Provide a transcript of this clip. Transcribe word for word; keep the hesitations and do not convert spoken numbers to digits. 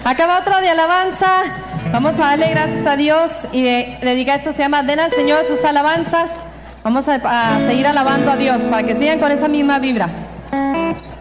Acá va otra de alabanza. Vamos a darle gracias a Dios y de, dedicar esto, se llama Den al Señor sus alabanzas. Vamos a, a seguir alabando a Dios para que sigan con esa misma vibra.